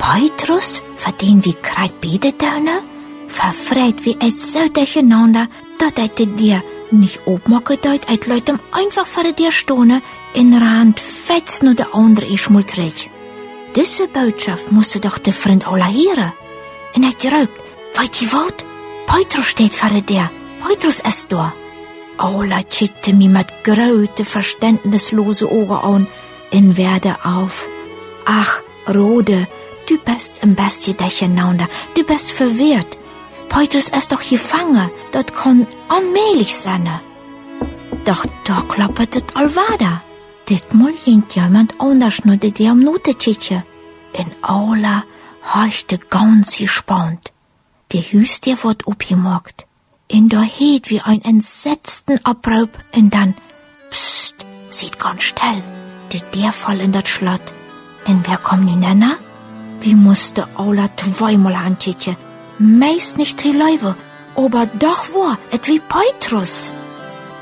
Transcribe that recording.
Petrus, verdien wie krijt bedetuine, verfreit wie het zo durcheinander, dat het de deur niet opmaken deed, het luid hem einfach voor de deur stonen en rand vets naar de andere is moet terug. Diese boodschap moest doch de vriend Ola heren. En hij roept, weet je wat? Petrus steht voor de deur. Petrus is daar. Ola schickte mich mit grote, verständnislose Ohren an und werde auf. Ach, Rode, du bist ein bisschen durcheinander, du bist verwirrt. Petrus ist doch gefangen, das kann allmählich sein. Doch da klappert es allweiter. Ditmal ging jemand anders nur die am Notetietje. Und Ola horchte ganz gespannt. Die Hüste wird aufgemacht. Und da heet wie ein entsetzten Abraub und dann, psst, sieht ganz still, die der Fall in das Schlot. Und wer kommt nun näher? Wie musste Ola zweimal antietje, meist nicht die Leute, aber doch war, et wie Petrus.